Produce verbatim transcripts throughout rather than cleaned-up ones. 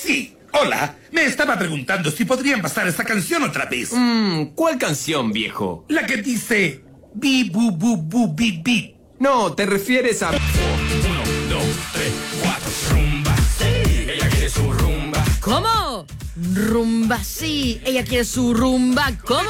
Sí, hola. Me estaba preguntando si podrían pasar esta canción otra vez. Mmm, ¿cuál canción, viejo? La que dice... Bi, bu, bu, bu, bi, bi. No, te refieres a... Uno, dos, tres, cuatro, rumba, sí, ella quiere su rumba. ¿Cómo? Rumba, sí, ella quiere su rumba, ¿cómo?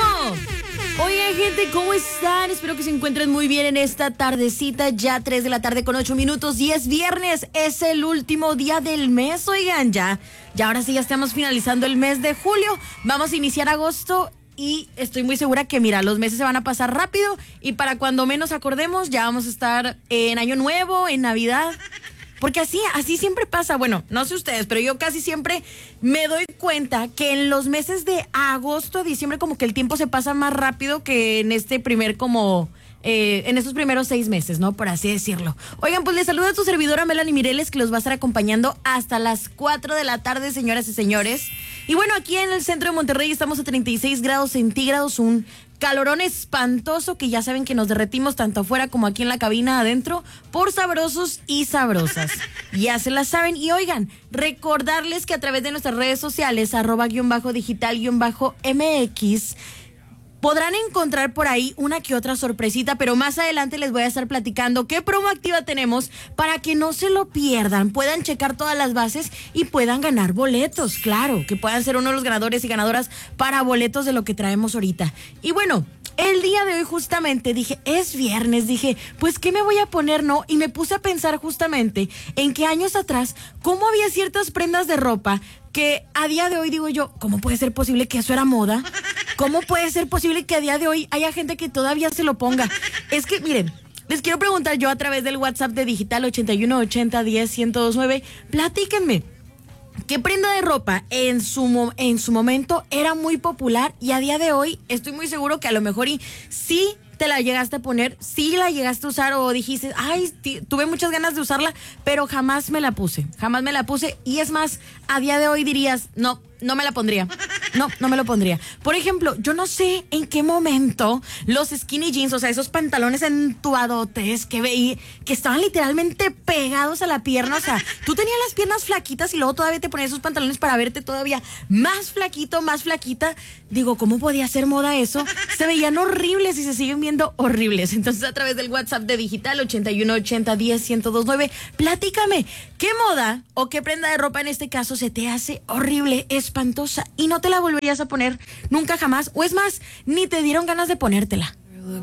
Oigan, gente, ¿cómo están? Espero que se encuentren muy bien en esta tardecita, ya tres de la tarde con ocho minutos, y es viernes, es el último día del mes, oigan, ya, ya ahora sí ya estamos finalizando el mes de julio, vamos a iniciar agosto. Y estoy muy segura que, mira, los meses se van a pasar rápido y para cuando menos acordemos ya vamos a estar en Año Nuevo, en Navidad. Porque así, así siempre pasa. Bueno, no sé ustedes, pero yo casi siempre me doy cuenta que en los meses de agosto, diciembre, como que el tiempo se pasa más rápido que en este primer como... Eh, en estos primeros seis meses, ¿no? Por así decirlo. Oigan, pues les saluda a su servidora Melanie Mireles, que los va a estar acompañando hasta las cuatro de la tarde, señoras y señores. Y bueno, aquí en el centro de Monterrey estamos a treinta y seis grados centígrados, un calorón espantoso que ya saben que nos derretimos tanto afuera como aquí en la cabina adentro por sabrosos y sabrosas. Ya se la saben. Y oigan, recordarles que a través de nuestras redes sociales, arroba guión bajo digital guión bajo MX, podrán encontrar por ahí una que otra sorpresita, pero más adelante les voy a estar platicando qué promo activa tenemos para que no se lo pierdan, puedan checar todas las bases y puedan ganar boletos, claro, que puedan ser uno de los ganadores y ganadoras para boletos de lo que traemos ahorita. Y bueno, el día de hoy justamente dije, es viernes, dije, pues ¿qué me voy a poner, no? Y me puse a pensar justamente en que años atrás, cómo había ciertas prendas de ropa que a día de hoy digo yo, ¿cómo puede ser posible que eso era moda? ¿Cómo puede ser posible que a día de hoy haya gente que todavía se lo ponga? Es que, miren, les quiero preguntar yo a través del WhatsApp de Digital ochenta y uno ochenta diez ciento dos nueve, platíquenme, ¿qué prenda de ropa en su, en su momento era muy popular y a día de hoy estoy muy seguro que a lo mejor y sí te la llegaste a poner, sí la llegaste a usar o dijiste, ay, t- tuve muchas ganas de usarla, pero jamás me la puse, jamás me la puse y es más, a día de hoy dirías, no, no me la pondría, no, no me lo pondría. Por ejemplo, yo no sé en qué momento los skinny jeans, o sea, esos pantalones entubadotes que veí, que estaban literalmente pegados a la pierna, o sea, tú tenías las piernas flaquitas y luego todavía te ponías esos pantalones para verte todavía más flaquito, más flaquita. Digo, ¿cómo podía ser moda eso? Se veían horribles y se siguen viendo horribles. Entonces, a través del WhatsApp de Digital ochenta y uno ochenta diez ciento dos nueve, platícame, ¿qué moda o qué prenda de ropa en este caso se te hace horrible, espantosa y no te la volverías a poner nunca jamás? O es más, ni te dieron ganas de ponértela.